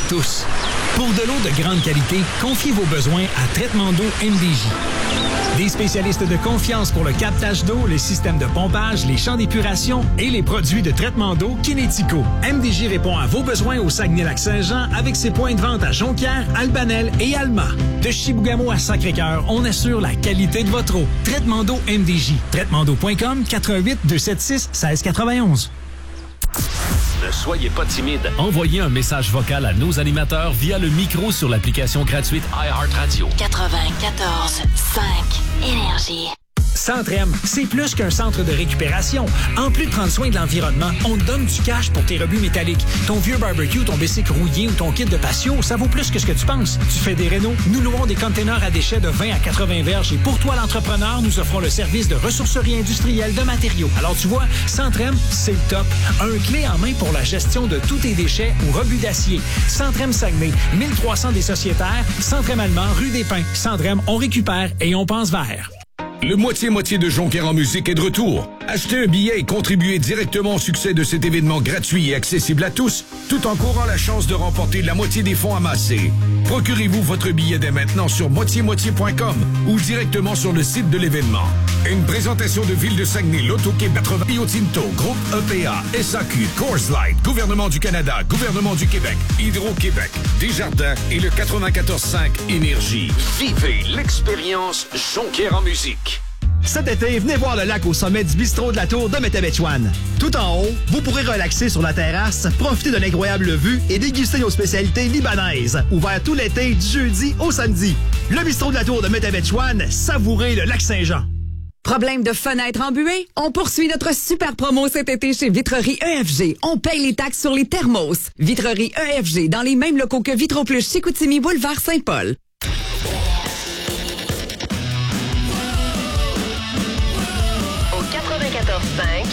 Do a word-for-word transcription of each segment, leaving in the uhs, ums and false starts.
tous. Pour de l'eau de grande qualité, confiez vos besoins à Traitement d'eau M D J. Des spécialistes de confiance pour le captage d'eau, le système de pompage, les champs d'épuration et les produits de traitement d'eau Kinético. M D J répond à vos besoins au Saguenay-Lac-Saint-Jean avec ses points de vente à Jonquière, Albanel et Alma. De Chibougamau à Sacré-Cœur, on assure la qualité de votre eau. Traitement d'eau M D J. traitement d'eau point com, quatre un huit, deux sept six, un six neuf un. Ne soyez pas timide. Envoyez un message vocal à nos animateurs via le micro sur l'application gratuite iHeartRadio. quatre-vingt-quatorze cinq Énergie. Centrem, c'est plus qu'un centre de récupération. En plus de prendre soin de l'environnement, on te donne du cash pour tes rebuts métalliques. Ton vieux barbecue, ton bicycle rouillé ou ton kit de patio, ça vaut plus que ce que tu penses. Tu fais des rénaux, nous louons des containers à déchets de vingt à quatre-vingts verges et pour toi, l'entrepreneur, nous offrons le service de ressourcerie industrielle de matériaux. Alors tu vois, Centrem, c'est le top. Un clé en main pour la gestion de tous tes déchets ou rebuts d'acier. Centrem Saguenay, mille trois cents des sociétaires, Centrem Allemand, rue des Pins. Centrem, on récupère et on pense vert. Le moitié-moitié de Jonquière en musique est de retour. Achetez un billet et contribuez directement au succès de cet événement gratuit et accessible à tous, tout en courant la chance de remporter la moitié des fonds amassés. Procurez-vous votre billet dès maintenant sur moitié moitié point com ou directement sur le site de l'événement. Une présentation de Ville de Saguenay, l'Auto-Québec, Rio Tinto, Groupe E P A, S A Q, Coors Light, Gouvernement du Canada, Gouvernement du Québec, Hydro-Québec, Desjardins et le quatre-vingt-quatorze cinq Énergie. Vivez l'expérience Jonquière en musique. Cet été, venez voir le lac au sommet du bistrot de la Tour de Métabetchouane. Tout en haut, vous pourrez relaxer sur la terrasse, profiter de l'incroyable vue et déguster nos spécialités libanaises. Ouvert tout l'été, du jeudi au samedi. Le bistrot de la Tour de Métabetchouane, savourez le lac Saint-Jean. Problème de fenêtre embuée? On poursuit notre super promo cet été chez Vitrerie E F G. On paye les taxes sur les thermos. Vitrerie E F G, dans les mêmes locaux que Vitroplus Chicoutimi, boulevard Saint-Paul. quatre-vingt-quatorze cinq.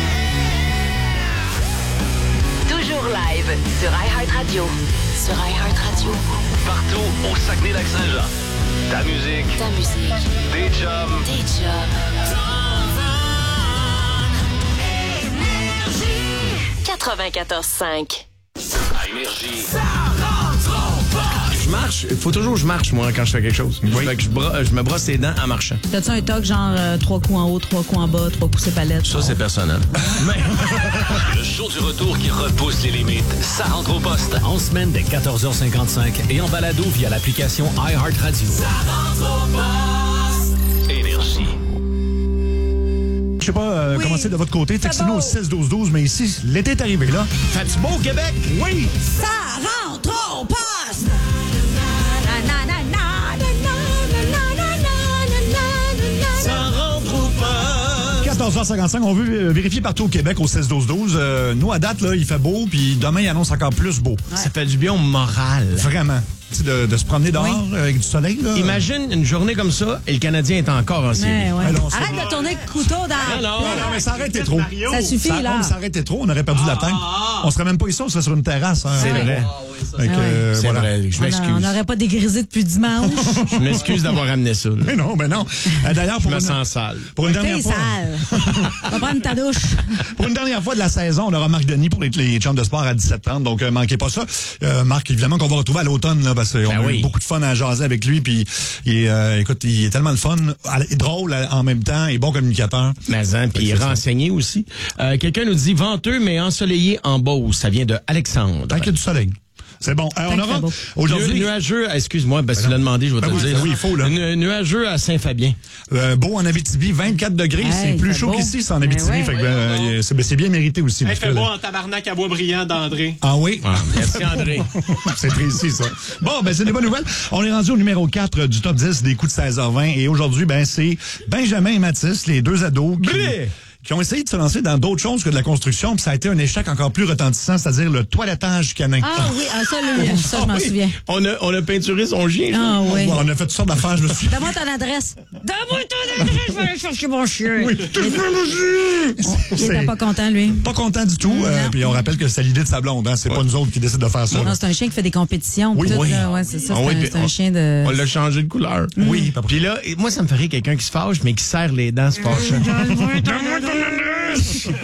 Toujours live sur iHeartRadio. Sur iHeartRadio. Partout au Saguenay-Lac-Saint-Jean. Ta musique. Ta musique. Des jobs. Des jobs. quatre-vingt-quatorze cinq. À Énergie. Je marche. Il faut toujours que je marche, moi, quand je fais quelque chose. Oui. Fait que je, bro- je me brosse les dents en marchant. T'as-tu un toc genre euh, trois coups en haut, trois coups en bas, trois coups ses palettes? Ça, c'est personnel. Mais... Le show du retour qui repousse les limites. Ça rentre au poste. En semaine dès quatorze heures cinquante-cinq et en balado via l'application iHeartRadio. Ça rentre au poste. Énergie. Je sais pas euh, comment c'est de votre côté, textez-nous au six douze douze, mais ici, l'été est arrivé, là. Fais-tu beau au Québec? Oui! Ça rentre au poste! quatorze heures cinquante-cinq, on veut vérifier partout au Québec au six douze douze. Euh, nous, à date, là, il fait beau, puis demain, il annonce encore plus beau. Ouais. Ça fait du bien au moral. Vraiment. De, de se promener dehors oui. avec du soleil. Là. Imagine une journée comme ça et le Canadien est encore en série. Ouais. Alors, arrête de tourner le couteau dans... Non, non, non, mais ça arrêtait trop. Ça suffit, ça, là. Ça arrêtait trop, on aurait perdu ah, la tête. Ah, on serait même pas ici, on serait sur une terrasse. Hein. C'est vrai. Ah, oui, ça, que, euh, c'est voilà. vrai, je m'excuse. On n'aurait pas dégrisé depuis dimanche. Je m'excuse d'avoir amené ça. Là. Mais non, mais non. Euh, d'ailleurs, pour je me une, sens sale. Pour une dernière T'es fois... sale. Va prendre ta douche. Pour une dernière fois de la saison, on aura Marc Denis pour les, les chambres de sport à dix-sept heures trente, donc euh, manquez pas ça. Euh, Marc, évidemment, qu'on va retrouver à l'automne, là, parce qu'on ben a oui. eu beaucoup de fun à jaser avec lui, puis il, euh, écoute, il est tellement le fun, drôle en même temps, et bon communicateur. Mais hein, puis renseigné ça. Aussi. Euh, quelqu'un nous dit venteux mais ensoleillé en Beauce. Ça vient de Alexandre. Tant qu'il y a du soleil. C'est bon. Euh, on aura aujourd'hui nuageux, excuse-moi, ben, ben si tu l'as demandé, je vais ben te oui, le dire. Oui, il faut là. Nu- nuageux à Saint-Fabien. Euh, beau en Abitibi, vingt-quatre degrés, hey, c'est plus chaud beau. qu'ici, c'est en Abitibi, ben ouais, fait que, euh, c'est, ben, c'est bien mérité aussi. Il fait beau en tabarnak à Boisbriand d'André. Ah oui. Ah, merci André. C'est précis ça. Bon, ben c'est des bonnes nouvelles. On est rendu au numéro quatre du top dix des coups de seize heures vingt et aujourd'hui, ben c'est Benjamin et Mathis, les deux ados. Qui... qui ont essayé de se lancer dans d'autres choses que de la construction, puis ça a été un échec encore plus retentissant, c'est-à-dire le toilettage canin. Ah oui, ah, ça, le, ça je m'en oui. souviens. On a, on a peinturé son chien. Ah oui. On a fait toutes sortes d'affaires, je me suis... Donne-moi ton adresse. Donne-moi ton adresse, je vais aller chercher mon chien. Oui, tu veux mon chien. Il était pas content, lui. Pas content du tout, euh, puis on rappelle que c'est l'idée de sa blonde, hein, c'est ouais. pas nous autres qui décident de faire ça. Non, non c'est un chien qui fait des compétitions. Oui, tout, oui. Là. Ouais, c'est ça, ah, c'est, oui, un, c'est on, un chien de... On l'a changé de couleur. Mm. Oui. Puis là, moi, ça me ferait quelqu'un qui se fâche, mais qui serre les dents, se fâche.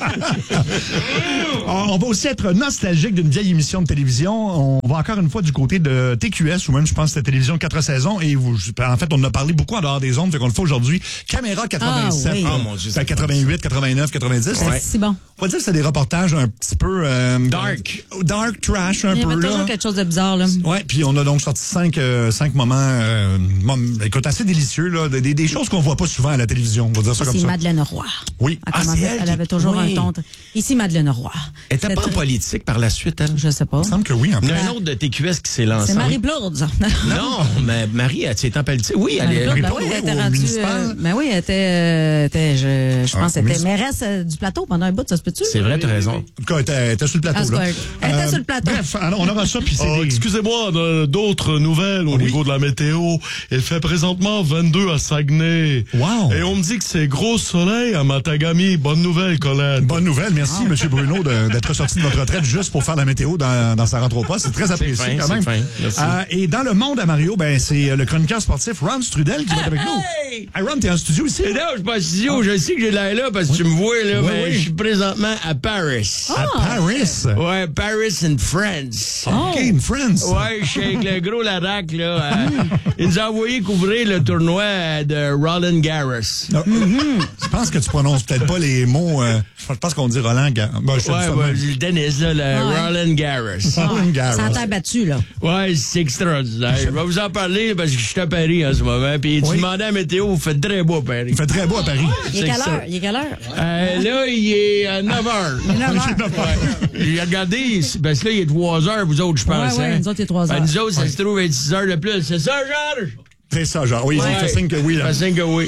On va aussi être nostalgique d'une vieille émission de télévision. On va encore une fois du côté de T Q S, ou même, je pense, la télévision quatre saisons. Et vous, en fait, on en a parlé beaucoup en dehors des ondes, fait qu'on le fait aujourd'hui. Caméra quatre-vingt-sept. Ah, oui. Oh, mon Dieu, c'est quatre-vingt-huit, quatre-vingt-neuf, quatre-vingt-dix. Ouais. C'est si bon. On va dire que c'est des reportages un petit peu... Euh, Dark. Dark, trash, un Il y peu, avait là. toujours quelque chose de bizarre, là. Ouais, puis on a donc sorti cinq, euh, cinq moments, euh, mom- écoute, assez délicieux, là. Des, des choses qu'on voit pas souvent à la télévision, on va dire ça comme C'est ça. Madeleine Roy. Oui. Elle, Ah, commençait- c'est elle elle qui- avait toujours oui. un ton. Ici, Madeleine Roy. Elle était pas en C'était- politique par la suite, elle? Je sais pas. Il me semble que oui, en Il y plus. a un autre de T Q S qui s'est lancé. C'est Marie Plourde. Non, mais Marie, elle s'est en politique. Oui, elle Marie est. Plourde, ben Marie-Claude, oui, elle oui, était au rendue. municipal. euh, Ben oui, elle était, euh, était je, je Ah, pense, au qu'elle était municipal. mairesse euh, du plateau pendant un bout, ça se peut-tu? C'est vrai, t'as raison. En tout cas, elle était, elle était sur le plateau, Ah, c'est là. correct. Elle était sur le plateau. Bref, alors, on aura ça, puis c'est Oh, des... excusez-moi, de- d'autres nouvelles au Oui. niveau de la météo. Il fait présentement vingt-deux à Saguenay. Wow. Et on me dit que c'est gros soleil à Matagami. Bonne nouvelle, Colette. Bonne nouvelle, merci, Ah. M. Bruno, de- d'être sorti de votre retraite juste pour faire la météo dans, dans sa rentre au poste. C'est très apprécié, fin, quand c'est même. fin. Merci. Euh, et dans le monde à Mario, ben, c'est le chroniqueur sportif Ron Strudel qui va être avec nous. Hey! Hey, Ron, t'es en studio ici? Non, je suis pas en studio. Je sais que j'ai l'air là parce que tu me vois, là. Oui, mais oui. je suis présentement à Paris. À Paris. Ouais, Paris and France. OK, in France. Ouais, je suis avec le gros Larac, là. euh, il nous a envoyé couvrir le tournoi euh, de Roland Garros. Ah, Je pense que tu prononces peut-être pas les mots. euh, je pense qu'on dit Roland Garros. Ben, je te dis Ouais, ça ouais, même. le tennis, là, le Ouais. Roland Garros. Roland Garros. Sans terre battue, là. Ouais, c'est extraordinaire. Je vais vous en parler parce que je suis à Paris en ce moment. Puis tu Oui. demandais à la météo, vous faites très beau à Paris. Il fait très beau à Paris. Il est C'est quelle ça. heure? Il est quelle heure? Euh, là, il est à neuf heures. neuf heures. Ouais. J'ai regardé, c'est- parce que là, il est trois heures, vous autres, je pense. Ouais, ouais, hein? nous autres, il est trois Ben, heures. nous autres, ça se trouve à six heures de plus. C'est ça, Georges? C'est ça, genre. Oui, il fait signe que oui. Là. Fait signe que oui.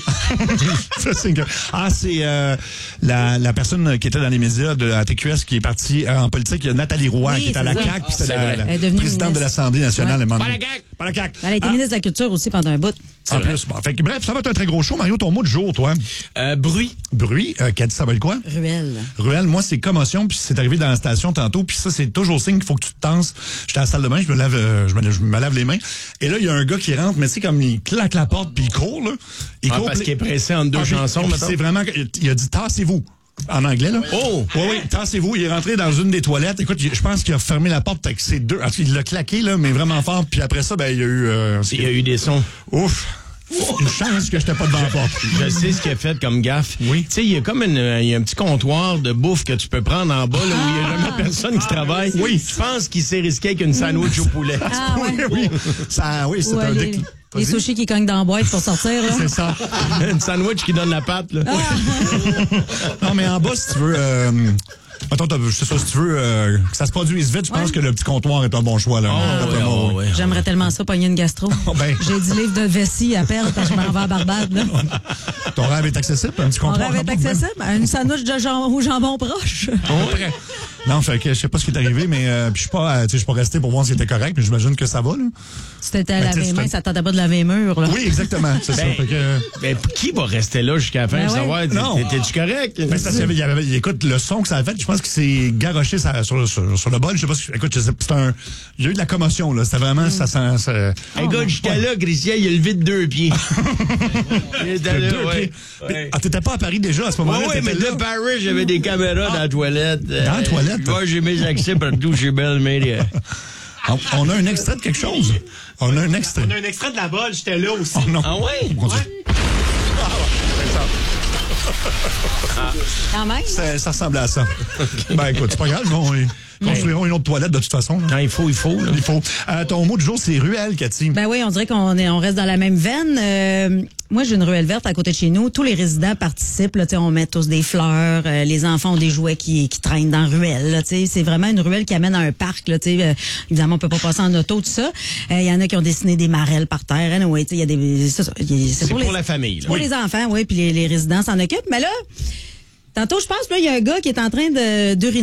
Fait signe que- Ah, c'est euh, la, la personne qui était dans les médias de la T Q S qui est partie euh, en politique. Il y a Nathalie Roy Oui, qui est à la c'est ça. C A Q, puis c'est c'est la, vrai. la Elle est devenue présidente de ministre. l'Assemblée nationale. Ouais. elle m'a Pas demandé. la C A Q. Pas la C A Q. Elle a été Ah, ministre de la Culture aussi pendant un bout. en plus, bon. Fait que, bref, ça va être un très gros show. Mario, ton mot du jour, toi? Euh, bruit. Bruit. Euh, Cathy, ça va être quoi? Ruelle. Ruelle, moi, c'est commotion, puis c'est arrivé dans la station tantôt, puis ça, c'est toujours signe qu'il faut que tu te tenses. J'étais à la salle de bain, je me lave, euh, je me, je me lave les mains, et là, il y a un gars qui rentre, mais tu sais, comme il claque la porte, puis il court, là. Il Ah, court, parce puis- qu'il est pressé entre deux Ah, puis- chansons, puis mettons. c'est vraiment, il a dit, tassez-vous. En anglais, là. Oh! Oui, oui, tassez-vous. Il est rentré dans une des toilettes. Écoute, je pense qu'il a fermé la porte avec ses deux. Alors, il l'a claqué, là, mais vraiment fort. Puis après ça, ben, il y a eu. euh, Il y a eu des sons. Ouf! Une chance que j'étais pas devant la porte. Je sais ce qu'il a fait comme gaffe. Oui. Tu sais, il y a comme une, il y a un petit comptoir de bouffe que tu peux prendre en bas, là, où il n'y a jamais personne qui travaille. Oui. Je pense qu'il s'est risqué avec une sandwich au poulet. Ah, Oui, ouais. oui. Ça, oui, c'est Ouais, un les, déclic. les sushis qui cognent dans la boîte pour sortir, là. C'est ça. Une sandwich qui donne la pâte, là. Non, mais en bas, si tu veux. Euh, Attends, t'as- je sais pas, si tu veux euh, que ça se produise vite, je pense que le petit comptoir est un bon choix. Là. D'après ouais, moi, ouais, ouais. J'aimerais tellement ça, pogner une gastro. ben. J'ai dix livres de vessie à perdre parce que je m'en vais à Barbade, là. Ton rêve est accessible, un petit Mon comptoir. rêve est en bas, même. accessible. Une sandwich de jambon, au jambon proche. Ouais. Non, fait que je sais pas ce qui est arrivé, mais euh, puis je suis pas, euh, tu sais, je suis pas resté pour voir si c'était correct, mais j'imagine que ça va, là. Si t'étais à Ben, laver tu sais, les mains, c'est- ça tentait pas de laver les murs, là. Oui, exactement, c'est ça. Ben, Fait que, ben, qui va rester là jusqu'à la fin Ben pour ouais. savoir, Non. t'es- t'es-tu correct? ben, c'est parce qu'il y avait- il y avait- écoute, le son que ça a fait, je pense qu'il s'est garoché ça- sur, sur, sur le bol. Je sais pas si, écoute, je sais, c'est un, il y a eu de la commotion, là. C'était vraiment, ça sent, ça- Hey, gars, j'étais là, Christian, il a levé de deux pieds. Il était là, Deux ouais. pieds. Ouais. Ah, t'étais pas à Paris déjà à ce moment-là? Ouais, ouais, mais t'étais de là? Paris, j'avais des caméras dans la toilette. Dans la toilette? Moi, j'ai mes accès partout chez Bell Media. On, on a un extrait de quelque chose. On a un extrait. On a un extrait de la balle, j'étais là aussi. Oh non. Ah ouais? On continue. Quand même. Ça, ça ressemblait à ça. Ben écoute, c'est pas grave, on construirons une autre toilette de toute façon. là. Quand il faut, il faut. Là. Il faut. Euh, ton mot du jour, c'est ruelle, Cathy. Ben oui, on dirait qu'on est, on reste dans la même veine. Euh, moi, j'ai une ruelle verte à côté de chez nous. Tous les résidents participent. Là, tu sais, on met tous des fleurs. Euh, les enfants ont des jouets qui, qui traînent dans la ruelle. Là, tu sais. C'est vraiment une ruelle qui amène à un parc. Là, tu sais. Euh, évidemment, on peut pas passer en auto, tout ça. Il y en a qui ont dessiné des marelles par terre. Anyway, tu sais, il y a des. C'est, ça, il y a- C'est pour, les, la famille. Là. pour les enfants, oui, puis les, les résidents s'en occupent. Mais là, tantôt, je pense, là, il y a un gars qui est en train de, d'uriner.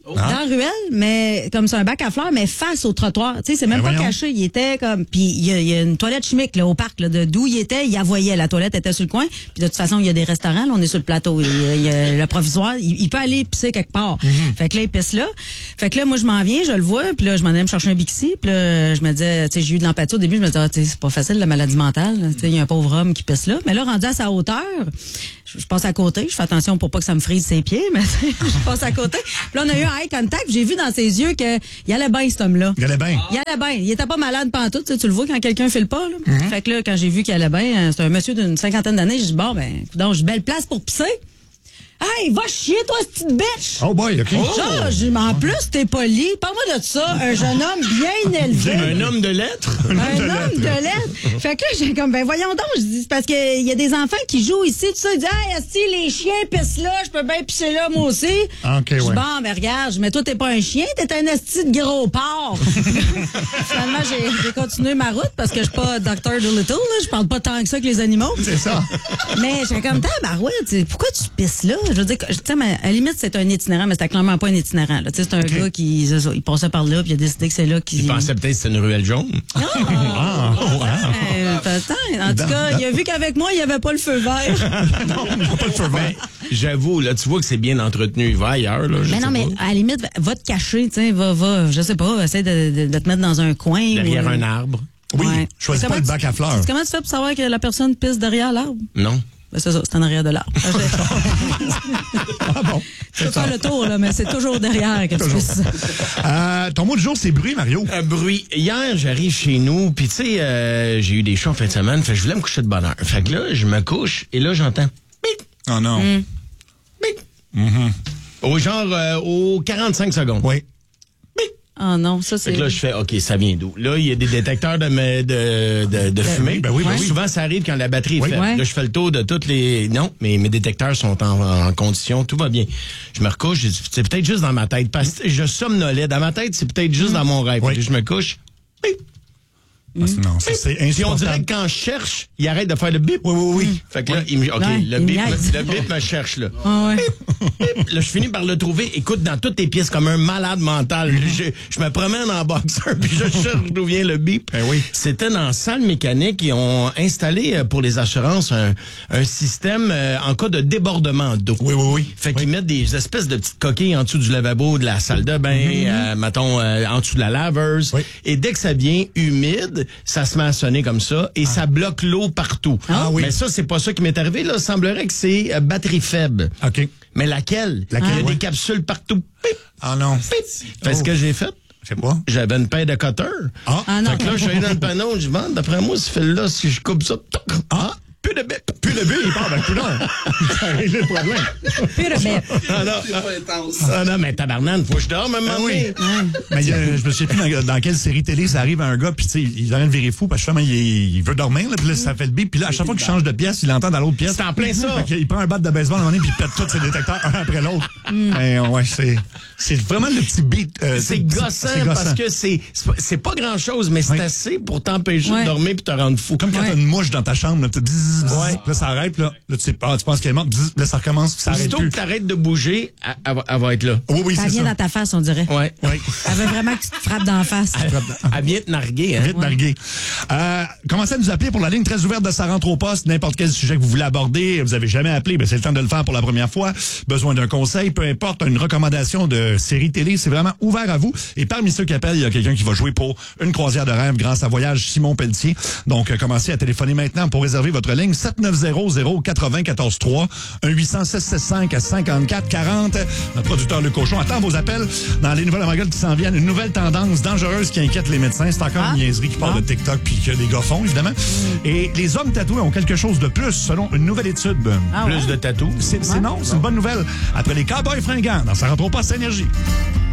Dans la ruelle, mais comme c'est un bac à fleurs, mais face au trottoir. Tu sais, c'est même Ben pas voyons. caché. Il était comme... Puis il y, a- il y a une toilette chimique là, au parc, là, de d'où il était. Il la voyait. La toilette était sur le coin. Puis de toute façon, il y a des restaurants. Là, on est sur le plateau. Il y a, il y a le provisoire. Il, il peut aller pisser quelque part. Mm-hmm. Fait que là, il pisse là. Fait que là, moi, je m'en viens, je le vois. Puis là, je m'en allais me chercher un Bixi. Puis là, je me disais... Tu sais, j'ai eu de l'empathie au début. Je me disais, ah, tu sais, c'est pas facile, la maladie mentale. Tu sais, il y a un pauvre homme qui pisse là. Mais là, rendu à sa hauteur... Je, je passe à côté, je fais attention pour pas que ça me frise ses pieds, mais je passe à côté. Puis là, on a eu un eye contact, j'ai vu dans ses yeux que il allait bien, cet homme-là. Il allait bien. Il allait bien. Il était pas malade pantoute, tu sais, tu le vois quand quelqu'un file pas, là. Mm-hmm. Fait que là, quand j'ai vu qu'il allait bien, c'est un monsieur d'une cinquantaine d'années, j'ai dit, bon, ben, donc, j'ai belle place pour pisser. Hey, va chier, toi, cette petite bitch! Oh boy, OK. Ça, j'ai- mais en plus, t'es poli. Parle-moi de ça. Un jeune homme bien élevé. Un homme de lettres? Un homme de lettres. Fait que là, j'ai comme, ben voyons donc, je dis, c'est parce qu'il y a des enfants qui jouent ici, tout ça, ils disent, hey, asti, les chiens pissent là, je peux bien pisser là, moi aussi. Ah, OK, Je dis, ouais. bon, ben regarde, mais toi, t'es pas un chien, t'es un asti de gros porc. Finalement, j'ai j'ai continué ma route parce que je suis pas docteur Dolittle, là, je parle pas tant que ça que les animaux. C'est ça. Mais j'ai comme, tabarouette, tu sais, pourquoi tu pisses là? Je veux dire, que- tu sais, mais à la limite, c'est un itinérant, mais c'était clairement pas un itinérant, là. Tu sais, c'est un OK. gars qui, c'est ça, il passait par là, puis il a décidé que c'est là qu'il... Il pensait peut-être que c'était une ruelle jaune. Ah, Euh, peut-être. En tout cas, il a vu qu'avec moi, il n'y avait pas le feu vert. pas le feu vert. Ben, j'avoue, là, tu vois que c'est bien entretenu. Il va ailleurs, là. je Mais sais non, mais pas. à la limite, va te cacher, tu sais, va, va, je sais pas, essaie de, de, de te mettre dans un coin. Derrière ou, un arbre. Oui, Ouais. choisis Comment pas le tu- bac à fleurs. Comment tu fais pour savoir que la personne pisse derrière l'arbre? Non. Ben, c'est ça, c'est en arrière de l'arbre. Ah bon. Je peux faire le tour, là, mais c'est toujours derrière que tu pisses. Euh, ton mot du jour, c'est bruit, Mario. Un bruit. Hier, j'arrive chez nous, puis tu sais, euh, j'ai eu des chats en fin de semaine, fait que je voulais me coucher de bonne heure. Fait que là, je me couche, et là, j'entends bip, Oh non. bip. Au genre, euh, aux quarante-cinq secondes. Oui. Ah non, ça, c'est... Fait que là, je fais, OK, ça vient d'où? Là, il y a des détecteurs de, me- de, de, de fumée. ben oui, ben oui. Souvent, ça arrive quand la batterie est Oui. faible. Ouais. Là, je fais le tour de toutes les... Non, mais mes détecteurs sont en, en condition, tout va bien. Je me recouche, je dis, c'est peut-être juste dans ma tête. Parce que je somnolais. Dans ma tête, c'est peut-être juste dans mon rêve. Oui. Fait que je me couche. Bip. Ah, c'est- non, ça, c'est Puis on dirait insupportable. que quand je cherche, il arrête de faire le bip. Oui, oui, oui. Fait que là, il me, OK, Ouais, le, il bip, niaise. me, le bip me cherche, là. Ah ouais. Bip. Là, je finis par le trouver. Écoute, dans toutes tes pièces, comme un malade mental. je, je me promène en boxeur, puis je cherche d'où vient le bip. Ben oui. C'était dans la salle mécanique. Ils ont installé euh, pour les assurances un, un système euh, en cas de débordement d'eau. Oui, oui, oui. Fait qu'ils mettent des espèces de petites coquilles en dessous du lavabo, de la salle de bain, euh, mettons, euh, en dessous de la laveuse. Oui. Et dès que ça devient humide, ça se met à sonner comme ça et ça bloque l'eau partout. Ah oui. Mais ça, c'est pas ça qui m'est arrivé. Là, semblerait que c'est euh, batterie faible. OK. Mais laquelle? Laquelle, Il y a ouais. des capsules partout. Pip, Ah non. pip. Fait ce Oh. que j'ai fait. Je sais pas. J'avais une paire de cutters. Ah. Ah non. Fait que là, je suis allé dans le panneau, je dis, bon, d'après moi, ce fil-là, si je coupe ça, toc, ah, plus de bip. Plus le but, il part. Ben, plus non. Ça a réglé le problème. Puis le bip. Ah non, ah non, mais tabarnane, faut que je dorme un moment donné. Mais il y a- je me souviens plus dans, dans quelle série télé ça arrive à un gars, puis tu sais, il arrête de virer fou, parce que justement, il, il veut dormir, là, puis là, ça fait le bip, puis là, à chaque fois qu'il change de pièce, il entend dans l'autre pièce. C'est en plein ça. Fait qu'il prend un bat de baseball à un moment donné, puis il pète tous ses détecteurs un après l'autre. Mais ouais, c'est, c'est vraiment le petit beat. euh, C'est gossant, parce que c'est c'est pas- c'est pas grand-chose, mais c'est Oui. assez pour t'empêcher Ouais. de dormir puis te rendre fou. Comme quand Ouais. t'as une mouche dans ta chambre, là, tu bzzz, bzzz, Ouais. là, ça arrête, là, là tu, sais, ah, tu penses qu'elle est morte, bzzz, là, ça recommence, puis ça arrête Aussitôt plus. que t'arrêtes de bouger, elle, elle va- elle va être là. Oui, oui, Ça c'est vient ça. dans ta face, on dirait. Ouais. Oui. Elle veut vraiment que tu te frappes dans la face. Elle vient te narguer, hein. Vite, narguer. Euh, commencez à nous appeler pour la ligne très ouverte de Ça rentre au poste. N'importe quel sujet que vous voulez aborder, vous avez jamais appelé, ben c'est le temps de le faire pour la première fois. Besoin d'un conseil, peu importe, une recommandation de série télé, c'est vraiment ouvert à vous. Et parmi ceux qui appellent, il y a quelqu'un qui va jouer pour une croisière de rêve grâce à Voyage Simon Pelletier. Donc, euh, commencez à téléphoner maintenant pour réserver votre ligne sept neuf zéro zéro quatre vingt quatorze trois un huit cents six cent soixante-cinq cinquante-quatre quarante. Notre producteur Luc Cochon attend vos appels dans les nouvelles avant-gardes qui s'en viennent. Une nouvelle tendance dangereuse qui inquiète les médecins. C'est encore une niaiserie qui part de TikTok puis que les gars font, évidemment. Et les hommes tatoués ont quelque chose de plus, selon une nouvelle étude. Ah Plus ouais? de tatous. C'est c'est non, c'est une bonne nouvelle. Après les cowboys fringants, dans Ça rentre au poste énergie.